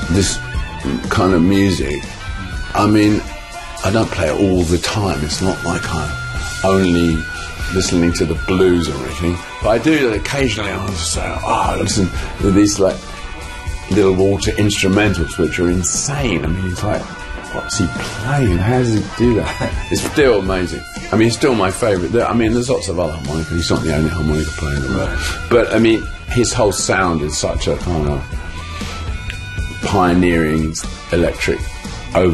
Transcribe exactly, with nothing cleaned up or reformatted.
this kind of music, I mean, I don't play it all the time. It's not like I'm only listening to the blues or anything. But I do that occasionally. I just say, oh, I listen to these like little water instrumentals, which are insane. I mean, it's like, what's he playing? How does he do that? It's still amazing. I mean, it's still my favourite. I mean, there's lots of other harmonica. He's not the only harmonica player in the world. But, I mean, his whole sound is such a kind of pioneering electric